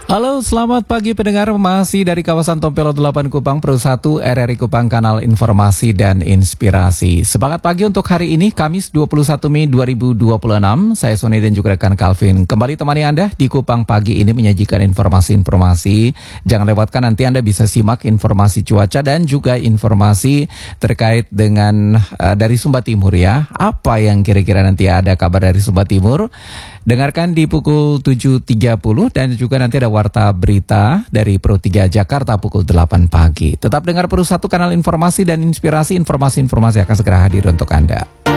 Halo, selamat pagi pendengar, masih dari kawasan Tompelo 8 Kupang, Pro 1 RRI Kupang, kanal informasi dan inspirasi. Semangat pagi untuk hari ini, Kamis 21 Mei 2026. Saya Sony dan juga rekan Calvin kembali temani Anda di Kupang pagi ini menyajikan informasi-informasi. Jangan lewatkan, nanti Anda bisa simak informasi cuaca dan juga informasi terkait dengan dari Sumba Timur ya. Apa yang kira-kira nanti ada kabar dari Sumba Timur? Dengarkan di pukul 7.30 dan juga nanti ada warta berita dari Pro 3 Jakarta pukul 8 pagi. Tetap dengar Pro 1 kanal informasi dan inspirasi, informasi-informasi akan segera hadir untuk Anda.